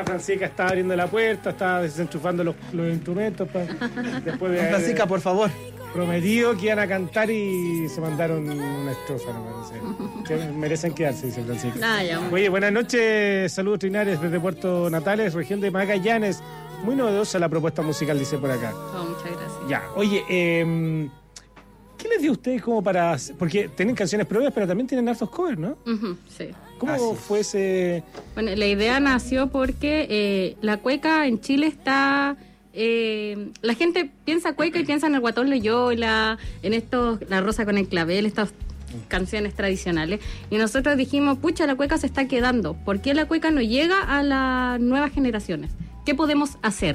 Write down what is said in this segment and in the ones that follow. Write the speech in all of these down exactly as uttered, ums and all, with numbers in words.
La Francisca está abriendo la puerta, está desenchufando los, los instrumentos. Pa, después de haber Francisca, por favor. prometido que iban a cantar y se mandaron una estrofa, no sé. Que merecen quedarse, dice Francisca. Ah, ya. Oye, buenas noches, saludos Trinares desde Puerto Natales, región de Magallanes. Muy novedosa la propuesta musical, dice por acá. Oh, muchas gracias. Ya, oye, eh, ¿qué les dio a ustedes como para...? Porque tienen canciones propias, pero también tienen hartos covers, ¿no? Uh-huh, sí. ¿Cómo Así fue ese...? Bueno, la idea nació porque eh, la cueca en Chile está... Eh, la gente piensa cueca y piensa en el Guatón Loyola, en estos, la Rosa con el Clavel, estas canciones tradicionales. Y nosotros dijimos, pucha, la cueca se está quedando. ¿Por qué la cueca no llega a las nuevas generaciones? ¿Qué podemos hacer?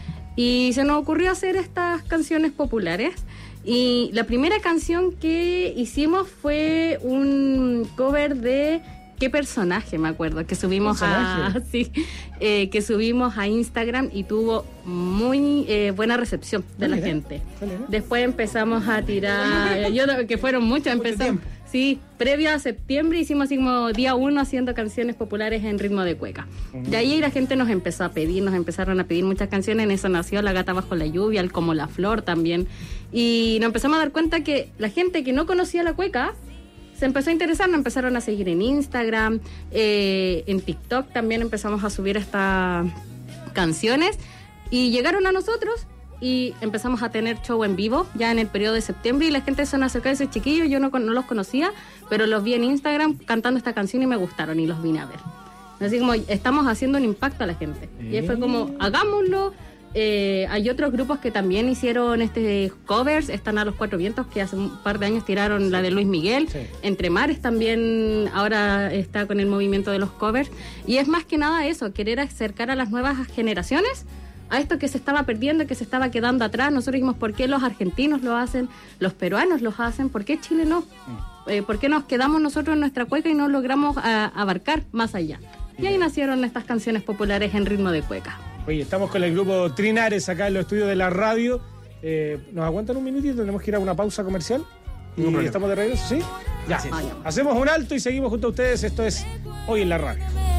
Y se nos ocurrió hacer estas canciones populares. Y la primera canción que hicimos fue un cover de ¿Qué personaje? Me acuerdo, que subimos a sí, eh, que subimos a Instagram y tuvo muy eh, buena recepción de la gente. Después empezamos a tirar, yo que fueron muchos, empezamos, sí, previo a septiembre hicimos así como día uno haciendo canciones populares en ritmo de cueca. De ahí la gente nos empezó a pedir, nos empezaron a pedir muchas canciones, en eso nació La Gata Bajo la Lluvia, el Como la Flor también. Y nos empezamos a dar cuenta que la gente que no conocía la cueca se empezó a interesar, nos empezaron a seguir en Instagram, eh, en TikTok también empezamos a subir estas canciones y llegaron a nosotros y empezamos a tener show en vivo ya en el periodo de septiembre y la gente se nos acercó a ese chiquillo, yo no, no los conocía, pero los vi en Instagram cantando esta canción y me gustaron y los vine a ver. Así como estamos haciendo un impacto a la gente. Y ahí fue como, hagámoslo. Eh, hay otros grupos que también hicieron este covers, están A los Cuatro Vientos, que hace un par de años tiraron la de Luis Miguel, sí. Entre Mares también ahora está con el movimiento de los covers, y es más que nada eso, querer acercar a las nuevas generaciones a esto que se estaba perdiendo, que se estaba quedando atrás. Nosotros dijimos, ¿por qué los argentinos lo hacen, los peruanos lo hacen, por qué Chile no? Eh, ¿por qué nos quedamos nosotros en nuestra cueca y no logramos a, abarcar más allá? Y ahí nacieron estas canciones populares en ritmo de cueca. Oye, estamos con el grupo Trinares acá en los estudios de la radio. Eh, ¿Nos aguantan un minutito? Tenemos que ir a una pausa comercial. ¿Y no estamos de regreso? ¿Sí? Ya. Sí. Hacemos un alto y seguimos junto a ustedes. Esto es Hoy en la Radio.